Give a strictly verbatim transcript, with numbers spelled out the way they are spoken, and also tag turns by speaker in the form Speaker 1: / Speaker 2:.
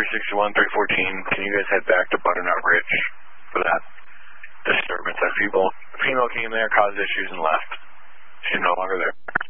Speaker 1: three sixty-one, three fourteen, can you guys head back to Butternut Ridge for that disturbance? That female, female came there, caused issues, and left. She's no longer there.